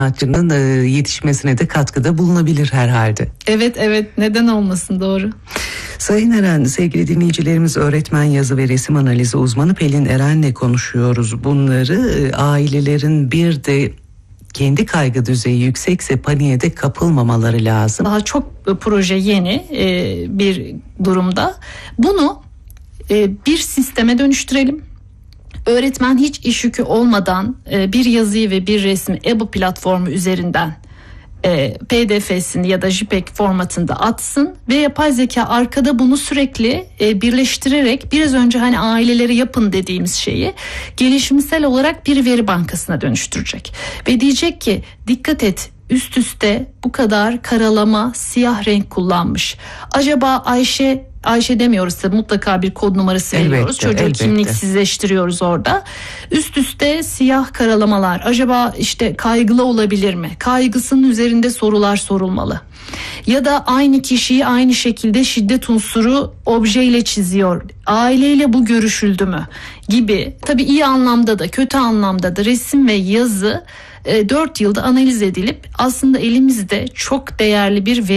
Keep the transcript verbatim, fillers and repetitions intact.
sanatçının e, yetişmesine de katkıda bulunabilir herhalde. Evet evet, neden olmasın, doğru. Sayın Eren, sevgili dinleyicilerimiz, öğretmen, yazı ve resim analizi uzmanı Pelin Eren'le konuşuyoruz. Bunları ailelerin bir de kendi kaygı düzeyi yüksekse paniğe de kapılmamaları lazım. Daha çok proje yeni e, bir durumda. Bunu e, bir sisteme dönüştürelim. Öğretmen hiç iş yükü olmadan e, bir yazıyı ve bir resmi E B U platformu üzerinden e, P D F'sini ya da JPEG formatında atsın ve yapay zeka arkada bunu sürekli e, birleştirerek biraz önce hani ailelere yapın dediğimiz şeyi gelişimsel olarak bir veri bankasına dönüştürecek. Ve diyecek ki dikkat et, üst üste bu kadar karalama, siyah renk kullanmış. Acaba Ayşe Ayşe demiyoruz tabii, mutlaka bir kod numarası Elbette, veriyoruz. Çocuğu elbette. kimliksizleştiriyoruz orada. Üst üste siyah karalamalar. Acaba işte kaygılı olabilir mi? Kaygısının üzerinde sorular sorulmalı. Ya da aynı kişiyi aynı şekilde şiddet unsuru objeyle çiziyor. Aileyle bu görüşüldü mü? Gibi. Tabii iyi anlamda da kötü anlamda da resim ve yazı dört yılda analiz edilip aslında elimizde çok değerli bir veri